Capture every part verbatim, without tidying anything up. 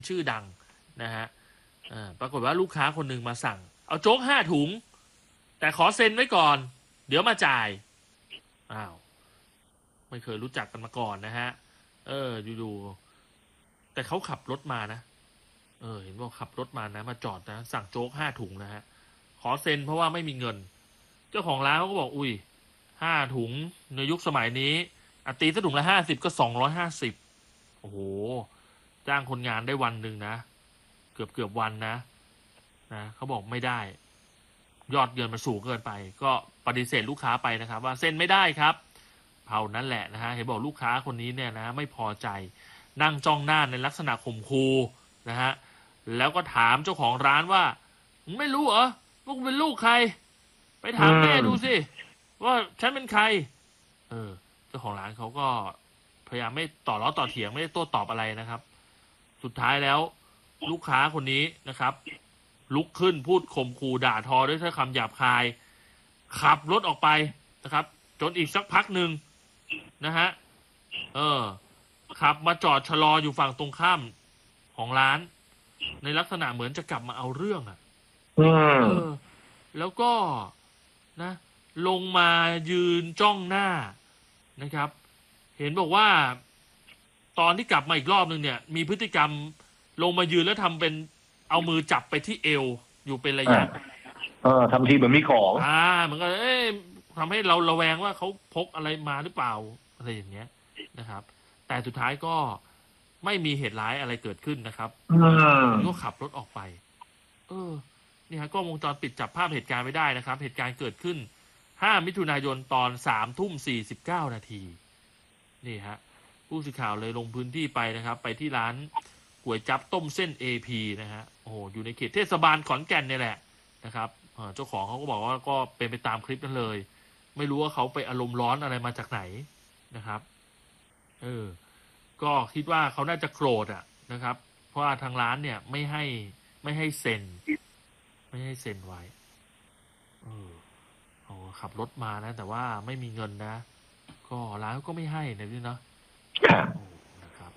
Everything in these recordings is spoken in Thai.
ชื่อดังนะฮะปรากฏว่าลูกค้าคนหนึ่งมาสั่งเอาโจ๊กห้าถุงแต่ขอเซ็นไว้ก่อนเดี๋ยวมาจ่ายอ้าวไม่เคยรู้จักกันมาก่อนนะฮะเอออยู่ๆแต่เขาขับรถมานะเออเห็นว่าขับรถมานะมาจอดนะสั่งโจ๊กห้าถุงนะฮะขอเซ็นเพราะว่าไม่มีเงินเจ้าของร้านเขาก็บอกอุ้ยห้าถุงในยุคสมัยนี้อัตรีสักถุงละห้าสิบก็สองร้อยห้าสิบโอ้โหจ้างคนงานได้วันหนึ่งนะเกือบเกือบวันนะนะเขาบอกไม่ได้ยอดเงินมันสูงเกินไปก็ปฏิเสธลูกค้าไปนะครับว่าเซ็นไม่ได้ครับเท่านั้นแหละนะฮะเห็นบอกลูกค้าคนนี้เนี่ยนะไม่พอใจนั่งจ้องหน้าในลักษณะข่มขู่นะฮะแล้วก็ถามเจ้าของร้านว่าไม่รู้เหรอว่ากูเป็นลูกใครไปถามแม่ดูสิว่าฉันเป็นใครเออเจ้าของร้านเขาก็พยายามไม่ต่อล้อต่อเถียงไม่ได้โต้ตอบอะไรนะครับสุดท้ายแล้วลูกค้าคนนี้นะครับลุกขึ้นพูดข่มขู่ด่าทอด้วยถ้อยคำหยาบคายขับรถออกไปนะครับจนอีกสักพักหนึ่งนะฮะเออขับมาจอดชะลออยู่ฝั่งตรงข้ามของร้านในลักษณะเหมือนจะกลับมาเอาเรื่องอ่ะเออแล้วก็นะลงมายืนจ้องหน้านะครับเห็นบอกว่าตอนที่กลับมาอีกรอบนึงเนี่ยมีพฤติกรรมลงมายืนแล้วทำเป็นเอามือจับไปที่เอวอยู่เป็นระยะเออทำทีเหมือนมีของอ่าเหมือนกับเอ๊ะทำให้เราระแวงว่าเขาพกอะไรมาหรือเปล่าอะไรอย่างเงี้ยนะครับแต่สุดท้ายก็ไม่มีเหตุร้ายอะไรเกิดขึ้นนะครับก็ขับรถออกไปเออนี่ฮะกล้องวงจรปิดจับภาพเหตุการณ์ไว้ได้นะครับเหตุการณ์เกิดขึ้นห้ามิถุนายนตอนสามทุ่มสี่สิบเก้านาทีนี่ฮะผู้สื่อข่าวเลยลงพื้นที่ไปนะครับไปที่ร้านก๋วยจั๊บต้มเส้น เอ พี นะฮะโอ้โหอยู่ในเขตเทศบาลขอนแก่นนี่แหละนะครับเจ้าของเขาก็บอกว่าก็เป็นไปตามคลิปนั้นเลยไม่รู้ว่าเขาไปอารมณ์ร้อนอะไรมาจากไหนนะครับเออก็คิดว่าเขาน่าจะโกรธอ่ะนะครับเพราะว่าทางร้านเนี่ยไม่ให้ไม่ให้เซ็นไม่ให้เซ็นไว้เออโอ้ขับรถมานะแต่ว่าไม่มีเงินนะก็ร้านก็ไม่ให้นะพี่เนาะนะครับ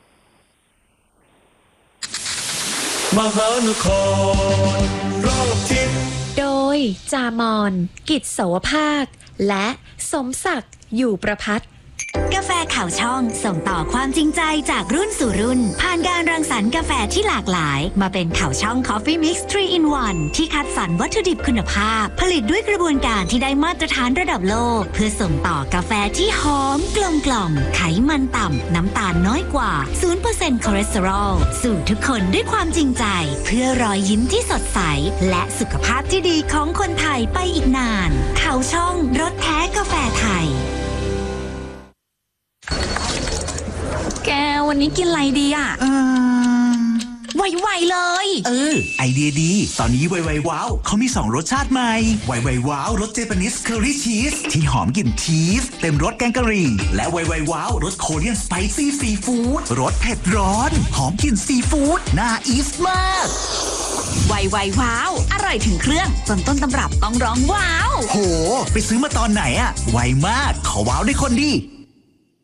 มหานครรอบทิศโดยจามอนกิจโสภาคและสมศักดิ์อยู่ประภัตกาแฟข่าวช่องส่งต่อความจริงใจจากรุ่นสู่รุ่นผ่านการรังสรรค์กาแฟที่หลากหลายมาเป็นข่าวช่อง Coffee Mix ทรี อิน วัน ที่คัดสรรวัตถุดิบคุณภาพผลิตด้วยกระบวนการที่ได้มาตรฐานระดับโลกเพื่อส่งต่อกาแฟที่หอมกลมกล่อมไขมันต่ำน้ำตาลน้อยกว่า ศูนย์เปอร์เซ็นต์ คอเลสเตอรอลสู่ทุกคนด้วยความจริงใจเพื่อรอยยิ้มที่สดใสและสุขภาพที่ดีของคนไทยไปอีกนานข่าวช่องรสแท้กาแฟไทยแกวันนี้กินอะไรดีอ่ะอืมไวๆเลยเออไอเดียดีตอนนี้ไวๆว้าวเขามีสองรสชาติใหม่ไวๆว้าวรสเจแปนิสเคอรี่ชีสที่หอมกลิ่นชีสเต็มรสแกงกะหรี่และไวๆว้าวรสโคเรียนสไปซี่ซีฟู้ดรสเผ็ดร้อนหอมกลิ่นซีฟู้ดน่าอีสมากไวๆว้าวอร่อยถึงเครื่องจนต้นตำรับต้องร้องว้าวโหไปซื้อมาตอนไหนอะไวมากขอว้าวด้วยคนดี